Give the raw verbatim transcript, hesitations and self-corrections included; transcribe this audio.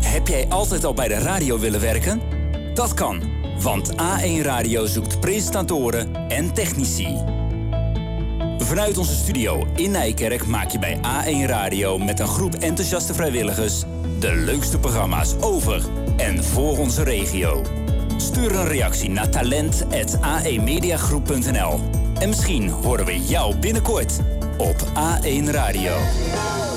Heb jij altijd al bij de radio willen werken? Dat kan, want A één Radio zoekt presentatoren en technici. Vanuit onze studio in Nijkerk maak je bij A één Radio met een groep enthousiaste vrijwilligers de leukste programma's over en voor onze regio. Stuur een reactie naar talent at a één mediagroep punt n l en misschien horen we jou binnenkort op A één Radio.